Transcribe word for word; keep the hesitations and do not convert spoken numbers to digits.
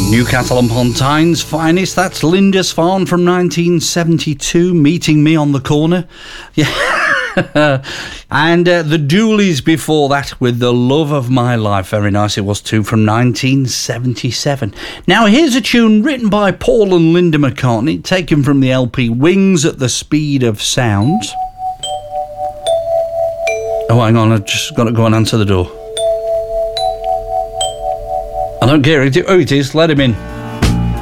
Newcastle upon Tyne's finest. That's Lindisfarne from nineteen seventy-two, Meeting Me on the Corner. Yeah. And uh, the Dooleys before that with The Love of My Life. Very nice it was too, from nineteen seventy-seven. Now here's a tune written by Paul and Linda McCartney, taken from the L P Wings at the Speed of Sound. Oh, hang on, I've just got to go and answer the door. I don't care. Oh, it is. Let him in.